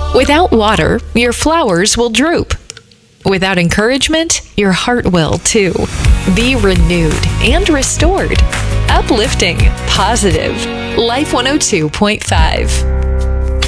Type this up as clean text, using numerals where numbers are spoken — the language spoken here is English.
Without water, your flowers will droop. Without encouragement, your heart will too. Be renewed and restored. Uplifting, positive. Life 102.5.